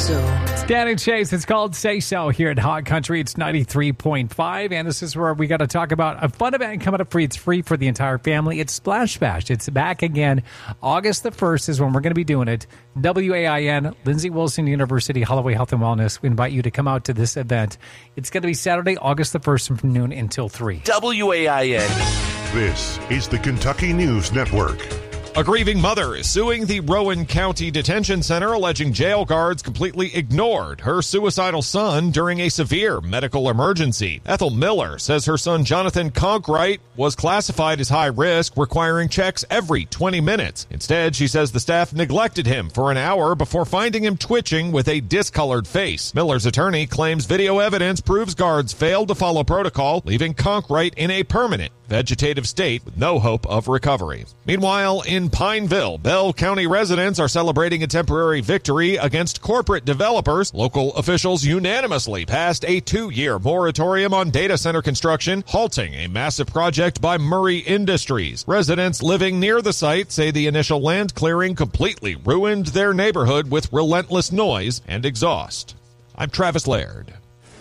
So. Dan and Chase, it's called Say So here at Hot Country. It's 93.5, and this is where we got to talk about a fun event coming up free. It's free for the entire family. It's Splash Bash. It's back again. August the 1st is when we're going to be doing it. WAIN, Lindsey Wilson University, Holloway Health and Wellness. We invite you to come out to this event. It's going to be Saturday, August the 1st from noon until 3. WAIN. This is the Kentucky News Network. A grieving mother is suing the Rowan County Detention Center, alleging jail guards completely ignored her suicidal son during a severe medical emergency. Ethel Miller says her son Jonathan Conkright was classified as high risk, requiring checks every 20 minutes. Instead, she says the staff neglected him for an hour before finding him twitching with a discolored face. Miller's attorney claims video evidence proves guards failed to follow protocol, leaving Conkright in a permanent vegetative state with no hope of recovery. Meanwhile, in Pineville, Bell County residents are celebrating a temporary victory against corporate developers. Local officials unanimously passed a 2-year moratorium on data center construction, halting a massive project by Murray Industries. Residents living near the site say the initial land clearing completely ruined their neighborhood with relentless noise and exhaust. I'm Travis Laird.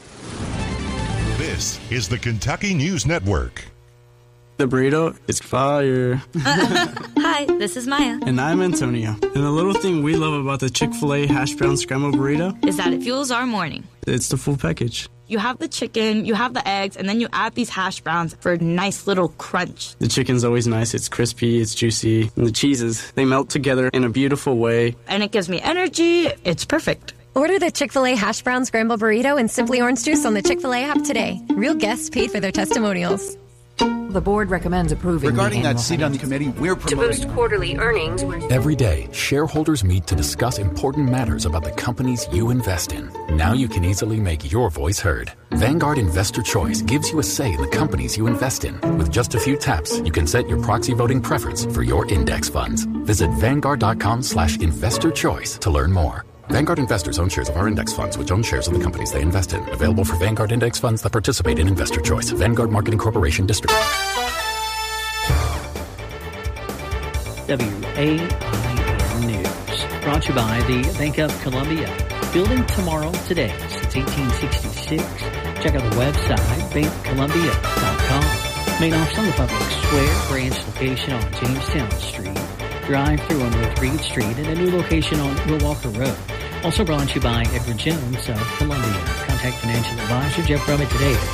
This is the Kentucky News Network. The burrito is fire. Hi, this is Maya. And I'm Antonio. And the little thing we love about the Chick-fil-A hash brown scrambled burrito is that it fuels our morning. It's the full package. You have the chicken, you have the eggs, and then you add these hash browns for a nice little crunch. The chicken's always nice. It's crispy, it's juicy. And the cheeses, they melt together in a beautiful way. And it gives me energy. It's perfect. Order the Chick-fil-A hash brown scrambled burrito and Simply Orange Juice on the Chick-fil-A app today. Real guests paid for their testimonials. The board recommends approving. Regarding that seat on the committee, we're promoting. To boost quarterly earnings. Every day, shareholders meet to discuss important matters about the companies you invest in. Now you can easily make your voice heard. Vanguard Investor Choice gives you a say in the companies you invest in. With just a few taps, you can set your proxy voting preference for your index funds. Visit Vanguard.com/investor choice to learn more. Vanguard investors own shares of our index funds, which own shares of the companies they invest in. Available for Vanguard index funds that participate in Investor Choice. Vanguard Marketing Corporation District. WAIN News. Brought to you by the Bank of Columbia. Building tomorrow today since 1866. Check out the website, bankcolumbia.com. Main office on the Public Square, branch location on Jamestown Street. Drive through on North Reed Street, and a new location on Milwaukee Road. Also brought to you by Edward Jones of Columbia. Contact financial advisor Jeff Brummett today at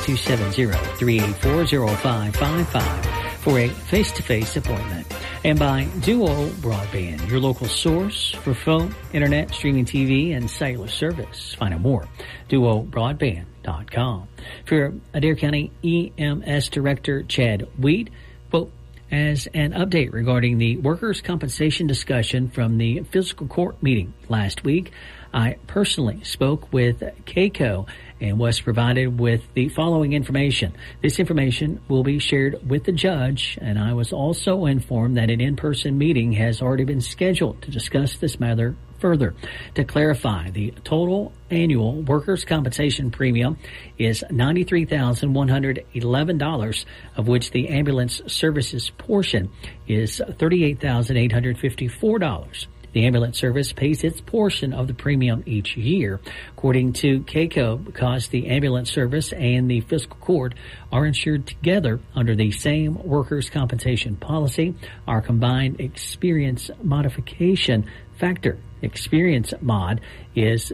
270-384-0555 for a face-to-face appointment. And by Duo Broadband, your local source for phone, internet, streaming TV, and cellular service. Find out more. DuoBroadband.com. For Adair County EMS Director Chad Wheat, quote, as an update regarding the workers' compensation discussion from the fiscal court meeting last week, I personally spoke with KCO and was provided with the following information. This information will be shared with the judge, and I was also informed that an in-person meeting has already been scheduled to discuss this matter further. To clarify, the total annual workers' compensation premium is $93,111, of which the ambulance services portion is $38,854. The ambulance service pays its portion of the premium each year. According to KCO, because the ambulance service and the fiscal court are insured together under the same workers' compensation policy, our combined experience modification factor, experience mod, is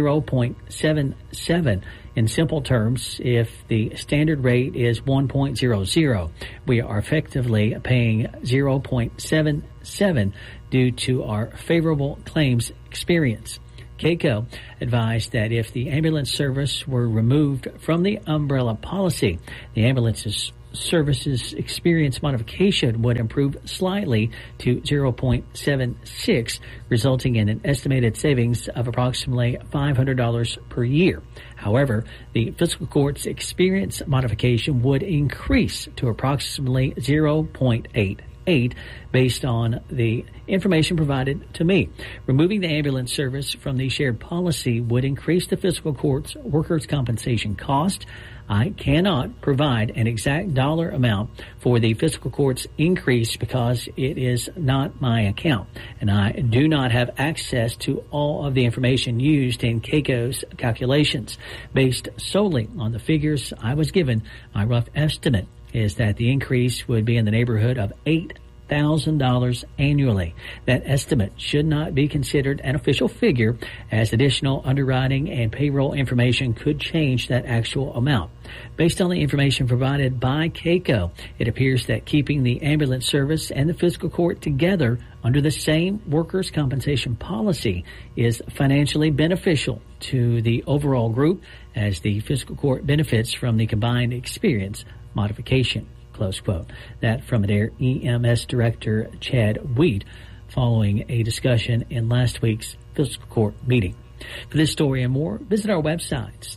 0.77. In simple terms, if the standard rate is 1.00, we are effectively paying 0.77 due to our favorable claims experience. KCO advised that if the ambulance service were removed from the umbrella policy, the ambulance services experience modification would improve slightly to 0.76, resulting in an estimated savings of approximately $500 per year. However, the fiscal court's experience modification would increase to approximately 0.8 8 based on the information provided to me. Removing the ambulance service from the shared policy would increase the fiscal court's workers' compensation cost. I cannot provide an exact dollar amount for the fiscal court's increase because it is not my account, and I do not have access to all of the information used in KECO's calculations. Based solely on the figures I was given, my rough estimate is that the increase would be in the neighborhood of $8,000 annually. That estimate should not be considered an official figure, as additional underwriting and payroll information could change that actual amount. Based on the information provided by KECO, it appears that keeping the ambulance service and the fiscal court together under the same workers' compensation policy is financially beneficial to the overall group, as the fiscal court benefits from the combined experience modification. Close quote. That from Adair EMS Director Chad Wheat following a discussion in last week's fiscal court meeting. For this story and more, visit our websites,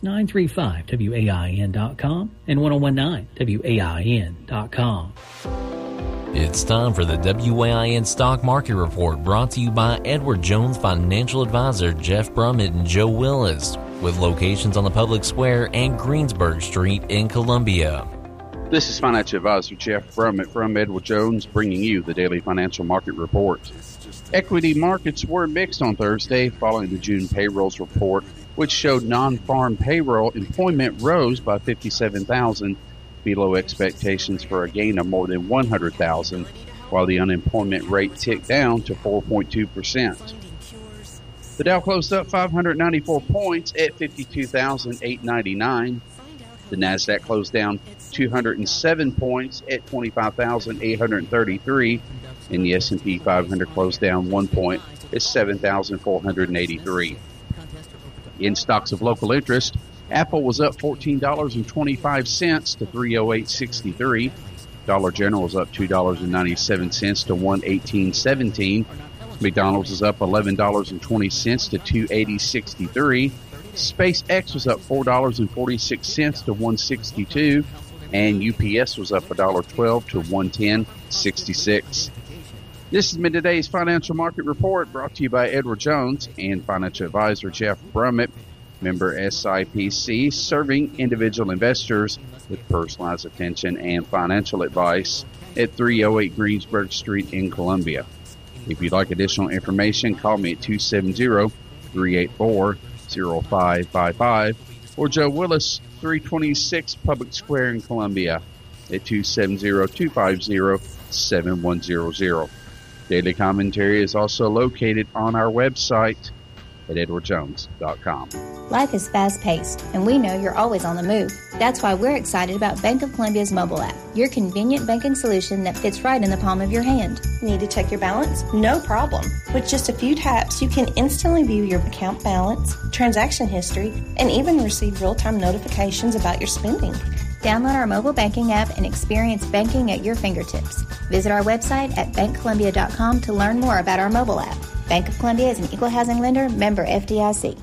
935WAIN.com and 1019WAIN.com. It's time for the WAIN Stock Market Report, brought to you by Edward Jones Financial Advisor Jeff Brummett and Joe Willis, with locations on the Public Square and Greensburg Street in Columbia. This is Financial Advisor Jeff Brummett from Edward Jones, bringing you the Daily Financial Market Report. Equity markets were mixed on Thursday following the June payrolls report, which showed non-farm payroll employment rose by 57,000, below expectations for a gain of more than 100,000, while the unemployment rate ticked down to 4.2%. The Dow closed up 594 points at 52,899. The NASDAQ closed down 207 points at 25,833, and the S&P 500 closed down 1 point at 7,483. In stocks of local interest, Apple was up $14.25 to $308.63. Dollar General was up $2.97 to $118.17. McDonald's is up $11.20 to $280.63. SpaceX was up $4.46 to $162, and UPS was up $1.12 to $110.66. This has been today's Financial Market Report, brought to you by Edward Jones and Financial Advisor Jeff Brummett, member SIPC, serving individual investors with personalized attention and financial advice at 308 Greensburg Street in Columbia. If you'd like additional information, call me at 270-384-0555 or Joe Willis, 326 Public Square in Columbia at 270-250-7100. Daily commentary is also located on our website at edwardjones.com. Life is fast-paced, and we know you're always on the move. That's why we're excited about Bank of Columbia's mobile app, your convenient banking solution that fits right in the palm of your hand. Need to check your balance? No problem. With just a few taps, you can instantly view your account balance, transaction history, and even receive real-time notifications about your spending. Download our mobile banking app and experience banking at your fingertips. Visit our website at bankcolumbia.com to learn more about our mobile app. Bank of Columbia is an equal housing lender, member FDIC.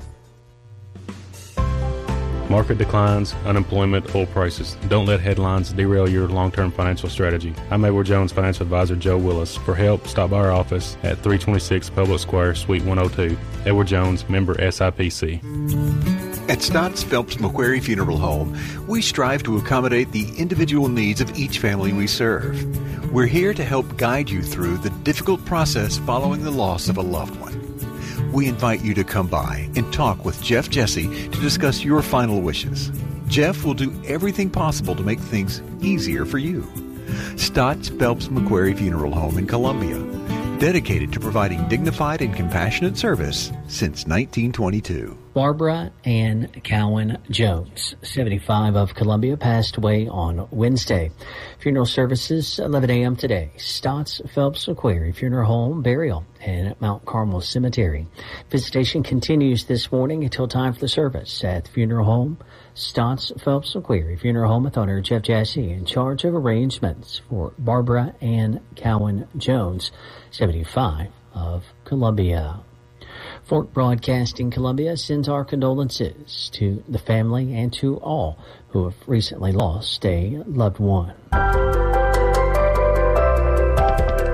Market declines, unemployment, oil prices. Don't let headlines derail your long-term financial strategy. I'm Edward Jones Financial Advisor Joe Willis. For help, stop by our office at 326 Public Square, Suite 102. Edward Jones, member SIPC. At Stotts Phelps McQuarrie Funeral Home, we strive to accommodate the individual needs of each family we serve. We're here to help guide you through the difficult process following the loss of a loved one. We invite you to come by and talk with Jeff Jesse to discuss your final wishes. Jeff will do everything possible to make things easier for you. Stotts Phelps McQuarrie Funeral Home in Columbia, dedicated to providing dignified and compassionate service since 1922. Barbara Ann Cowan Jones, 75, of Columbia, passed away on Wednesday. Funeral services, 11 a.m. today. Stotts Phelps McQuarrie Funeral Home, burial in Mount Carmel Cemetery. Visitation continues this morning until time for the service at the funeral home. Stotts Phelps McQuarrie Funeral Home with owner Jeff Jassy in charge of arrangements for Barbara Ann Cowan Jones, 75, of Columbia. Fork Broadcasting Columbia sends our condolences to the family and to all who have recently lost a loved one.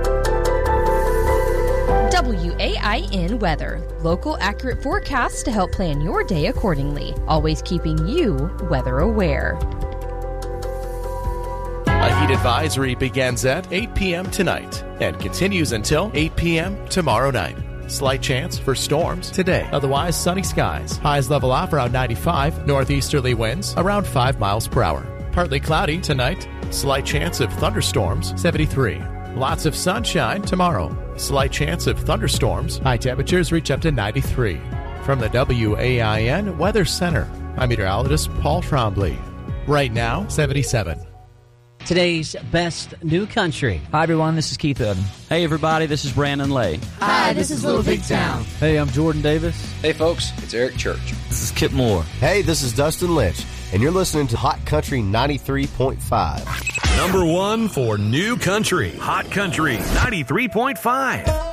WAIN weather. Local accurate forecasts to help plan your day accordingly. Always keeping you weather aware. A heat advisory begins at 8 p.m. tonight and continues until 8 p.m. tomorrow night. Slight chance for storms today. Otherwise, sunny skies. Highs level off around 95. Northeasterly winds around 5 miles per hour. Partly cloudy tonight. Slight chance of thunderstorms, 73. Lots of sunshine tomorrow. Slight chance of thunderstorms. High temperatures reach up to 93. From the WAIN Weather Center, I'm meteorologist Paul Trombley. Right now, 77. Today's best new country. Hi, everyone. This is Keith Urban. Hey, everybody. This is Brandon Lay. Hi, this is Little Big Town. Hey, I'm Jordan Davis. Hey, folks. It's Eric Church. This is Kip Moore. Hey, this is Dustin Lynch, and you're listening to Hot Country 93.5. Number one for new country. Hot Country 93.5.